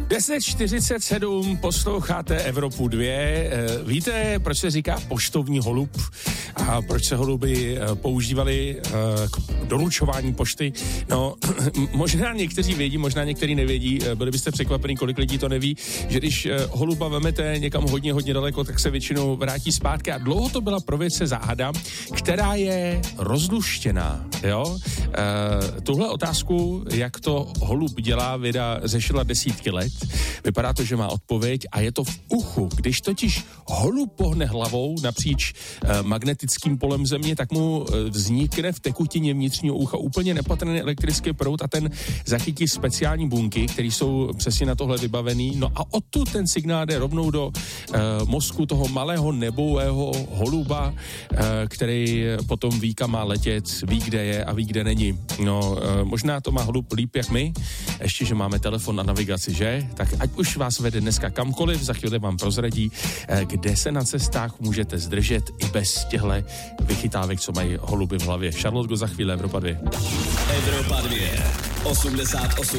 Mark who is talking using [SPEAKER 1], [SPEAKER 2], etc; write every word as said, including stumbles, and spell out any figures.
[SPEAKER 1] deset čtyřicet sedm, posloucháte Evropu dvě. Víte, proč se říká poštovní holub a proč se holuby používali k doručování pošty? No, možná někteří vědí, možná někteří nevědí. Byli byste překvapení, kolik lidí to neví, že když holuba vemete někam hodně, hodně daleko, tak se většinou vrátí zpátky. A dlouho to byla pro vědce záhada, která je rozluštěná, jo? E, tuhle otázku, jak to holub dělá, věda řešila desítky let. Vypadá to, že má odpověď a je to v uchu. Když totiž holub pohne hlavou napříč e, magnetickým polem země, tak mu e, vznikne v tekutině vnitřního ucha úplně nepatrný elektrický proud a ten zachytí speciální bunky, které jsou přesně na tohle vybavený. No a odtud ten signál jde rovnou do e, mozku toho malého nebouého holuba, e, který potom ví, kam má letět, ví, kde je a ví, kde není. No, e, možná to má holub líp jak my, ještě, že máme telefon na navigaci, že? Tak ať už vás vede dneska kamkoliv, za chvíli vám prozradí, e, kde se na cestách můžete zdržet i bez těchto vychytávek, co mají holuby v hlavě. Charlotte Go za chvíli, Evropa dvě.
[SPEAKER 2] Evropa dvě, osmdesát osm